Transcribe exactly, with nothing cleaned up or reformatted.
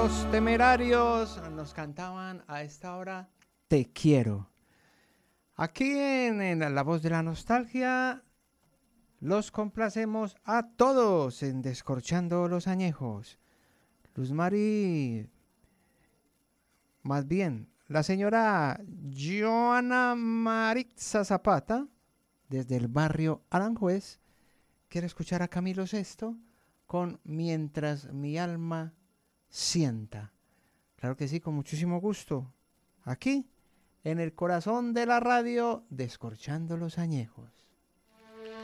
Los Temerarios nos cantaban a esta hora Te quiero. Aquí en, en La Voz de la Nostalgia los complacemos a todos en Descorchando los Añejos. Luz Mari, más bien, la señora Joana Maritza Zapata, desde el barrio Aranjuez, quiere escuchar a Camilo Sesto con Mientras mi alma sienta. Claro que sí, con muchísimo gusto. Aquí, en el corazón de la radio, Descorchando los Añejos.